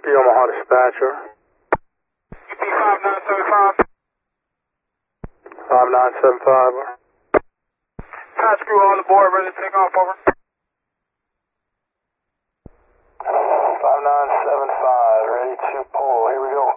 Whiskey Omaha dispatcher. UP 5975. 5975. Patch crew all aboard, ready to take off, over. 5975, ready to pull. Here we go.